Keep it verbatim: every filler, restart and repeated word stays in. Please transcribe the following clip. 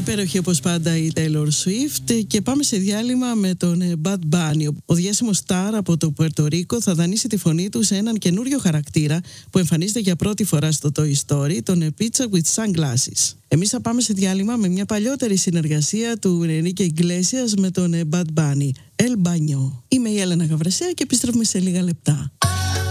Υπέροχη όπως πάντα η Taylor Swift, και πάμε σε διάλειμμα με τον Bad Bunny. Ο διάσημος στάρ από το Πουέρτο Ρίκο θα δανείσει τη φωνή του σε έναν καινούριο χαρακτήρα που εμφανίζεται για πρώτη φορά στο Toy Story, τον Pizza with Sunglasses. Εμείς θα πάμε σε διάλειμμα με μια παλιότερη συνεργασία του Enrique Iglesias με τον Bad Bunny, El Baño. Είμαι η Έλενα Γαβρασέα και επιστρέφουμε σε λίγα λεπτά.